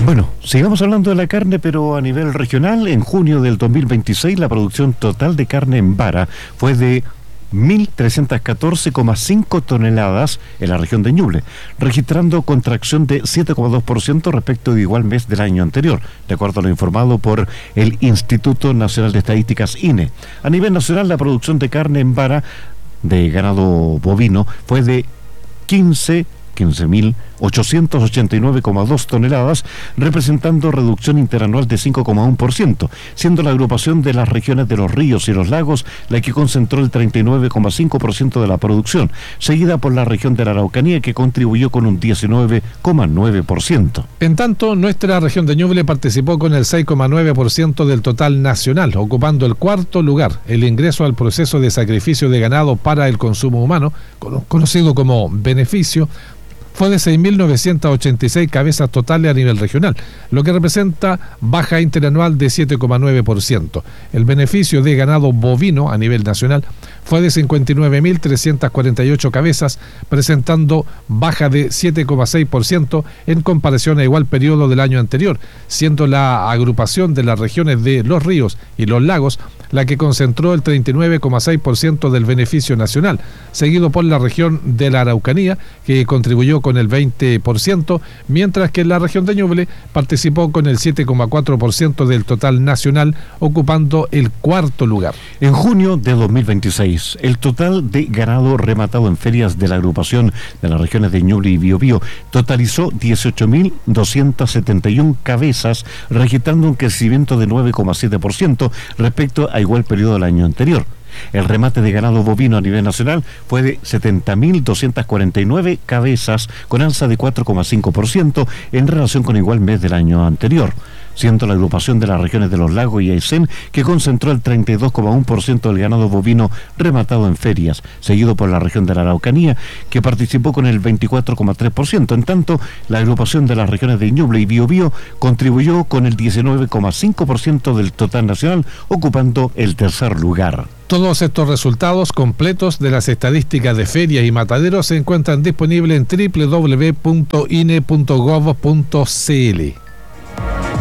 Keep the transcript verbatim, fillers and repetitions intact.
Bueno, sigamos hablando de la carne, pero a nivel regional. En junio del dos mil veintiséis, la producción total de carne en vara fue de mil trescientos catorce coma cinco toneladas en la región de Ñuble, registrando contracción de siete coma dos por ciento respecto de igual mes del año anterior, de acuerdo a lo informado por el Instituto Nacional de Estadísticas, I N E. A nivel nacional, la producción de carne en vara de ganado bovino fue de quince mil ochocientos ochenta y nueve coma dos toneladas, representando reducción interanual de cinco coma uno por ciento, siendo la agrupación de las regiones de los ríos y los lagos la que concentró el treinta y nueve coma cinco por ciento de la producción, seguida por la región de la Araucanía, que contribuyó con un diecinueve coma nueve por ciento. En tanto, nuestra región de Ñuble participó con el seis coma nueve por ciento del total nacional, ocupando el cuarto lugar. El ingreso al proceso de sacrificio de ganado para el consumo humano, conocido como beneficio, fue de seis mil novecientos ochenta y seis cabezas totales a nivel regional, lo que representa baja interanual de siete coma nueve por ciento. El beneficio de ganado bovino a nivel nacional fue de cincuenta y nueve mil trescientos cuarenta y ocho cabezas, presentando baja de siete coma seis por ciento en comparación a igual periodo del año anterior, siendo la agrupación de las regiones de los ríos y los lagos la que concentró el treinta y nueve coma seis por ciento del beneficio nacional, seguido por la región de la Araucanía, que contribuyó con el veinte por ciento, mientras que la región de Ñuble participó con el siete coma cuatro por ciento del total nacional, ocupando el cuarto lugar. En junio de dos mil veintiséis, el total de ganado rematado en ferias de la agrupación de las regiones de Ñuble y Biobío totalizó dieciocho mil doscientos setenta y uno cabezas, registrando un crecimiento de nueve coma siete por ciento respecto a igual periodo del año anterior. El remate de ganado bovino a nivel nacional fue de setenta mil doscientos cuarenta y nueve cabezas, con alza de cuatro coma cinco por ciento en relación con igual mes del año anterior, siendo la agrupación de las regiones de los lagos y Aysén que concentró el treinta y dos coma uno por ciento del ganado bovino rematado en ferias, seguido por la región de la Araucanía, que participó con el veinticuatro coma tres por ciento. En tanto, la agrupación de las regiones de Ñuble y Biobío contribuyó con el diecinueve coma cinco por ciento del total nacional, ocupando el tercer lugar. Todos estos resultados completos de las estadísticas de ferias y mataderos se encuentran disponibles en doble u doble u doble u punto i n e punto gov punto c l.